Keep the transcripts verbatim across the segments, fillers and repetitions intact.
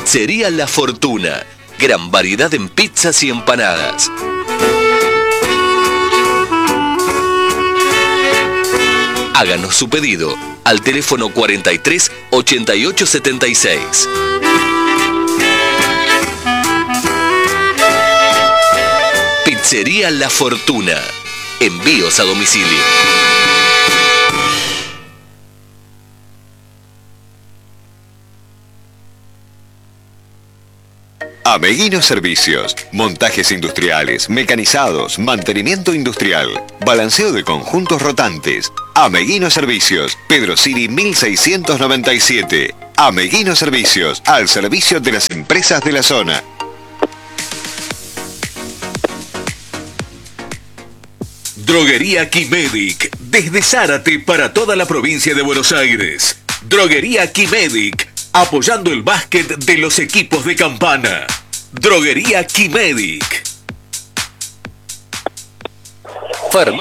Pizzería La Fortuna. Gran variedad en pizzas y empanadas. Háganos su pedido al teléfono cuarenta y tres, ochenta y ocho, setenta y seis. Pizzería La Fortuna. Envíos a domicilio. Ameguino Servicios, montajes industriales, mecanizados, mantenimiento industrial, balanceo de conjuntos rotantes. Ameguino Servicios, Pedro Siri mil seiscientos noventa y siete. Ameguino Servicios, al servicio de las empresas de la zona. Droguería Quimedic, desde Zárate para toda la provincia de Buenos Aires. Droguería Quimedic, apoyando el básquet de los equipos de Campana. Droguería Quimedic. Ferma.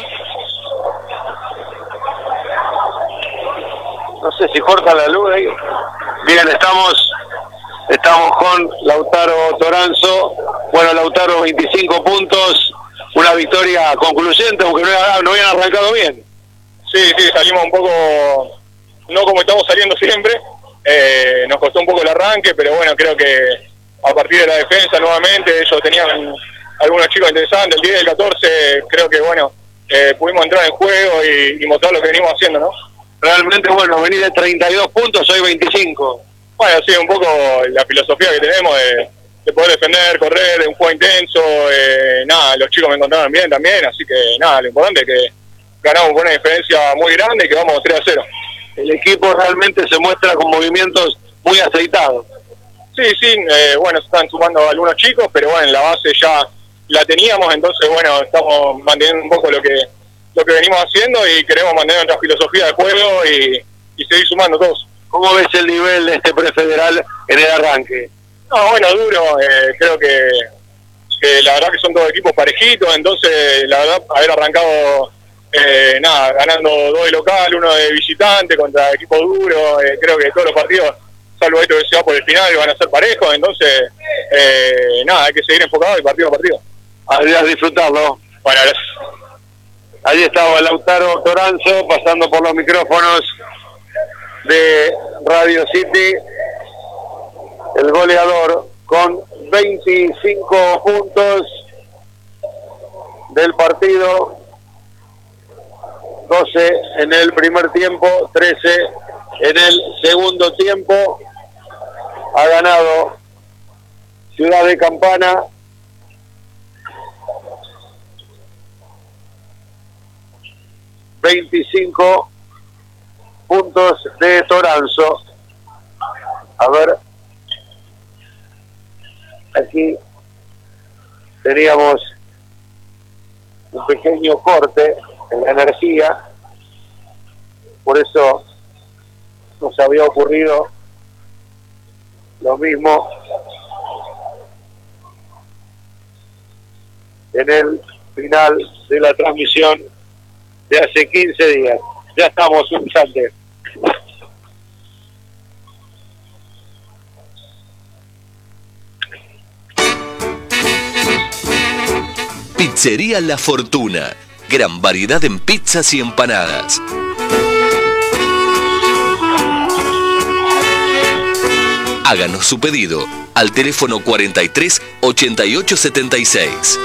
No sé si corta la luz ahí. Bien, estamos estamos con Lautaro Toranzo. Bueno, Lautaro, veinticinco puntos, una victoria concluyente, aunque no, no habían arrancado bien. Sí, sí, salimos un poco, no como estamos saliendo siempre. Eh, nos costó un poco el arranque, pero bueno, creo que a partir de la defensa nuevamente, ellos tenían algunos chicos interesantes, el diez y el catorce, creo que bueno, eh, pudimos entrar en juego y, y mostrar lo que venimos haciendo, ¿no? Realmente, bueno, venir de treinta y dos puntos, hoy veinticinco. Bueno, sí, un poco la filosofía que tenemos de, de poder defender, correr, de un juego intenso, eh, nada, los chicos me encontraron bien también, así que nada, lo importante es que ganamos con una diferencia muy grande y que vamos tres a cero. El equipo realmente se muestra con movimientos muy aceitados. Sí, sí, eh, bueno, se están sumando algunos chicos, pero bueno, la base ya la teníamos, entonces bueno, estamos manteniendo un poco lo que lo que venimos haciendo y queremos mantener nuestra filosofía de juego y, y seguir sumando todos. ¿Cómo ves el nivel de este prefederal en el arranque? No, bueno, duro, eh, creo que, que la verdad que son todos equipos parejitos, entonces la verdad haber arrancado eh, nada, ganando dos de local, uno de visitante contra equipo duro, eh, creo que todos los partidos, salvo esto que se va por el final, van a ser parejos, entonces eh, nada, hay que seguir enfocado de partido a partido. A disfrutarlo. Bueno, gracias. Ahí estaba Lautaro Toranzo pasando por los micrófonos de Radio City, el goleador con veinticinco puntos del partido, doce en el primer tiempo, trece en el segundo tiempo. Ha ganado Ciudad de Campana veinticinco puntos de Toranzo. A ver, aquí teníamos un pequeño corte en la energía, por eso nos había ocurrido lo mismo en el final de la transmisión de hace quince días. Ya estamos, un instante. Pizzería La Fortuna. Gran variedad en pizzas y empanadas. Háganos su pedido al teléfono cuarenta y tres, ochenta y ocho, setenta y seis.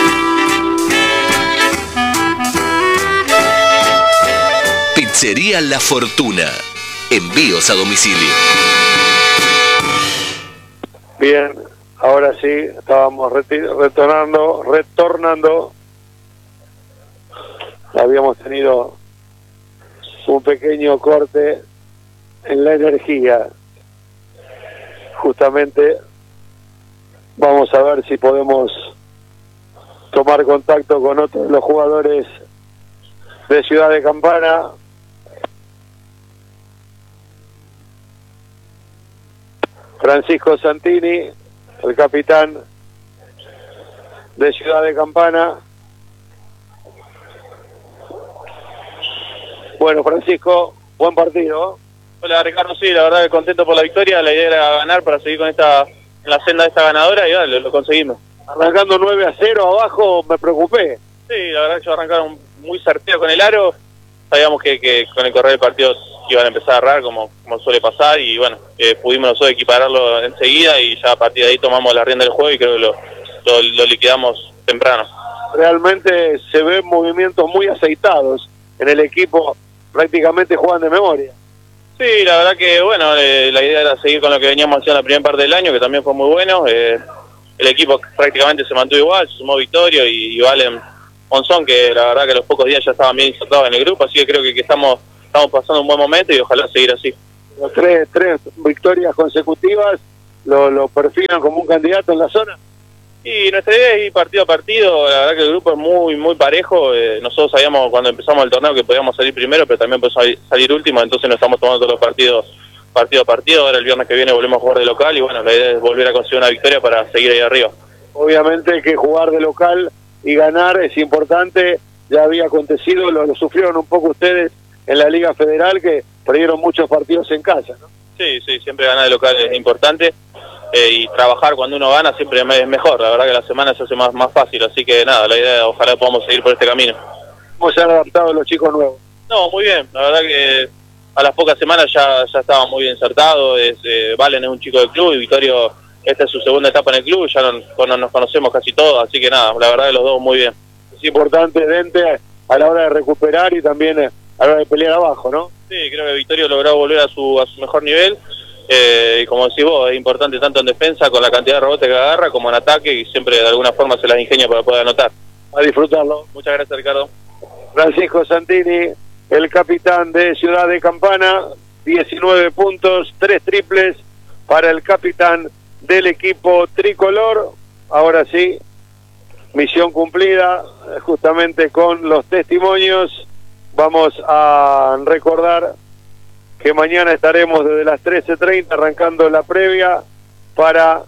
Pizzería La Fortuna. Envíos a domicilio. Bien, ahora sí, estábamos retornando, retornando. Habíamos tenido un pequeño corte en la energía. Justamente vamos a ver si podemos tomar contacto con otros de los jugadores de Ciudad de Campana. Francisco Santini, el capitán de Ciudad de Campana. Bueno, Francisco, buen partido. Hola Ricardo, sí, la verdad que contento por la victoria, la idea era ganar para seguir con esta, en la senda de esta ganadora y bueno, lo, lo conseguimos. Arrancando nueve a cero abajo, me preocupé. Sí, la verdad que ellos arrancaron muy certero con el aro, sabíamos que, que con el correr del partido iban a empezar a errar como, como suele pasar y bueno, eh, pudimos nosotros equipararlo enseguida y ya a partir de ahí tomamos la rienda del juego y creo que lo, lo, lo liquidamos temprano. Realmente se ven movimientos muy aceitados en el equipo, prácticamente juegan de memoria. Sí, la verdad que bueno, eh, la idea era seguir con lo que veníamos haciendo la primera parte del año, que también fue muy bueno. Eh, el equipo prácticamente se mantuvo igual, se sumó Vittorio y, y Valen Monzón, que la verdad que a los pocos días ya estaban bien insertados en el grupo, así que creo que, que estamos, estamos pasando un buen momento y ojalá seguir así. Los tres, tres victorias consecutivas lo, lo perfilan como un candidato en la zona. Y nuestra idea es ir partido a partido, la verdad que el grupo es muy muy parejo, eh, nosotros sabíamos cuando empezamos el torneo que podíamos salir primero, pero también podíamos salir último, entonces nos estamos tomando todos los partidos partido a partido, ahora el viernes que viene volvemos a jugar de local y bueno, la idea es volver a conseguir una victoria para seguir ahí arriba. Obviamente que jugar de local y ganar es importante, ya había acontecido, lo, lo sufrieron un poco ustedes en la Liga Federal, que perdieron muchos partidos en casa, ¿no? Sí, sí, siempre ganar de local es importante. Eh, y trabajar cuando uno gana siempre es mejor, la verdad que la semana se hace más, más fácil, así que nada, la idea ojalá podamos seguir por este camino. ¿Cómo se han adaptado los chicos nuevos? No, muy bien, la verdad que a las pocas semanas ya, ya estaba muy bien insertado, es, eh, Valen es un chico del club y Vittorio, esta es su segunda etapa en el club, ya no, no, nos conocemos casi todos, así que nada, la verdad que los dos muy bien. Es importante Dente a la hora de recuperar y también a la hora de pelear abajo, ¿no? Sí, creo que Vittorio logró volver a su, a su mejor nivel. Eh, y como decís vos, es importante tanto en defensa con la cantidad de rebotes que agarra como en ataque y siempre de alguna forma se las ingenia para poder anotar. A disfrutarlo. Muchas gracias, Ricardo. Francisco Santini, el capitán de Ciudad de Campana, diecinueve puntos, tres triples para el capitán del equipo tricolor. Ahora sí, misión cumplida, justamente con los testimonios. Vamos a recordar que mañana estaremos desde las trece treinta arrancando la previa para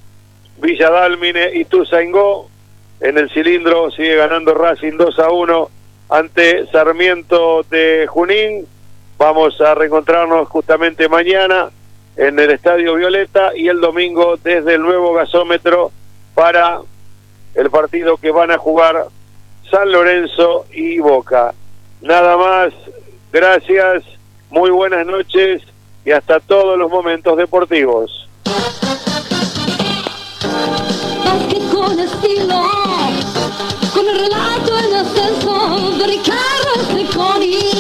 Villa Dálmine y Ituzaingó. En el cilindro sigue ganando Racing dos a uno ante Sarmiento de Junín. Vamos a reencontrarnos justamente mañana en el Estadio Violeta y el domingo desde el nuevo gasómetro para el partido que van a jugar San Lorenzo y Boca. Nada más, gracias. Muy buenas noches y hasta todos los momentos deportivos. Básquet con estilo, con el relato en ascenso de Ricardo Seconi.